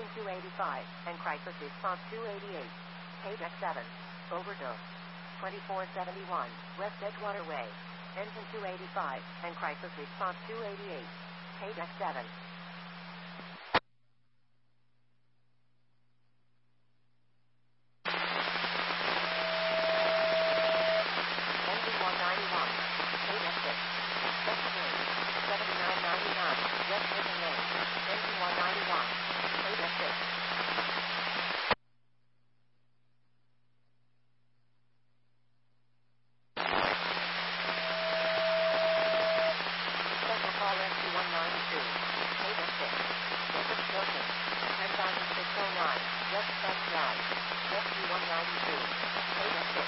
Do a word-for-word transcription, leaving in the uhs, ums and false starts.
Engine two eighty-five, and crisis response two eighty-eight. Page X seven. Overdose. twenty-four seventy-one, West Edgewater Way. Engine two eighty-five, and crisis response two eighty-eight. Page X seven. Engine one ninety-one. Page X six. Second lane. seventy-nine ninety-nine, West Haven Lane. Engine one ninety-one. Page X six. Special call S Q one ninety-two. Page X six. Jacob Smoking. ten thousand six oh nine, West Side Drive. S Q one ninety-two. Page X six.